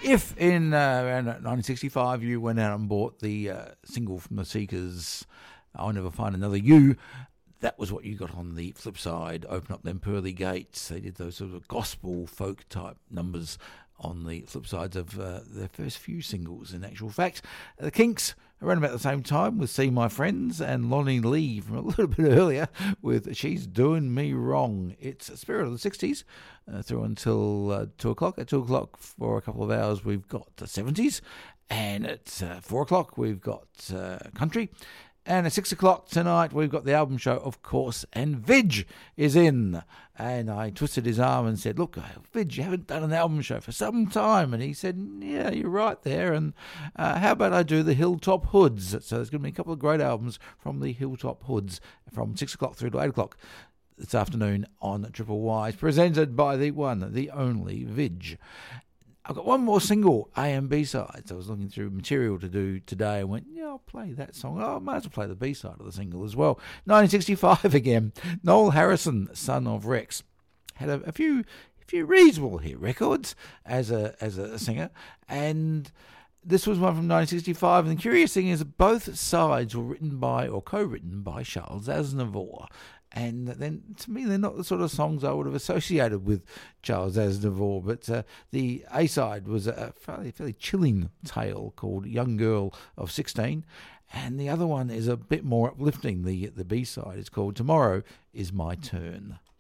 If in around 1965 you went out and bought the single from the Seekers, I'll Never Find Another You, that was what you got on the flip side. Open Up Them Pearly Gates. They did those sort of gospel folk type numbers on the flip sides of their first few singles. In actual fact, the Kinks around about the same time with See My Friends, and Lonnie Lee from a little bit earlier with She's Doing Me Wrong. It's a spirit of the 60s through until 2 o'clock. At 2 o'clock for a couple of hours we've got the 70s, and at 4 o'clock we've got country. And at 6 o'clock tonight, we've got the album show, of course, and Vidge is in. And I twisted his arm and said, look, Vidge, you haven't done an album show for some time. And he said, yeah, you're right there. And how about I do the Hilltop Hoods? So there's going to be a couple of great albums from the Hilltop Hoods from 6 o'clock through to 8 o'clock this afternoon on Triple Wise, presented by the one, the only Vidge. I've got one more single, A and B sides. I was looking through material to do today and went, yeah, I'll play that song. Oh, I might as well play the B side of the single as well. 1965 again. Noel Harrison, son of Rex, had a few reasonable hit records as a singer, and this was one from 1965. And the curious thing is that both sides were written by or co-written by Charles Aznavour. And then, to me, they're not the sort of songs I would have associated with Charles Aznavour. But the A-side was a fairly chilling tale called Young Girl of 16. And the other one is a bit more uplifting. The B-side is called Tomorrow Is My Turn.